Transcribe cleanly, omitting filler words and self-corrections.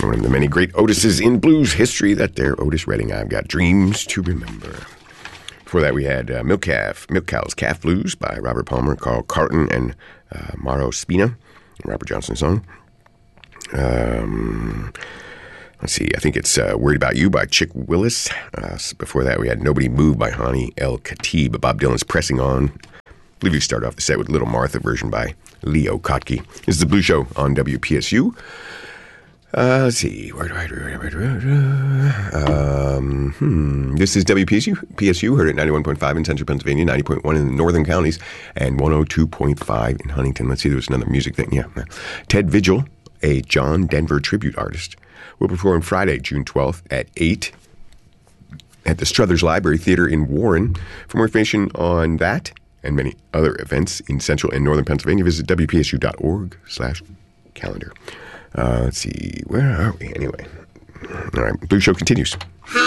One of the many great Otises in blues history. That there, Otis Redding. I've got dreams to remember. Before that, we had Milk Cow's Calf Blues by Robert Palmer, Carl Carton, and Mauro Spina. Robert Johnson song. Let's see, I think it's Worried About You by Chick Willis. Before that, we had Nobody Moved by Hani El Khatib. Bob Dylan's Pressing On. I believe we start off the set with Little Martha version by Leo Kottke. This is the Blues Show on WPSU. Let's see. This is WPSU, heard at 91.5 in central Pennsylvania, 90.1 in the northern counties, and 102.5 in Huntington. Let's see, there was another music thing. Yeah. Ted Vigil, a John Denver tribute artist, will perform Friday, June 12th at 8 at the Struthers Library Theater in Warren. For more information on that and many other events in central and northern Pennsylvania, visit wpsu.org/calendar. Let's see, where are we anyway? All right, Blue Show continues.